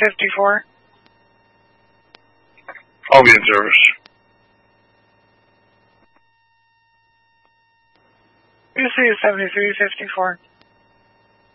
5354. I'll be in service. You see 7354.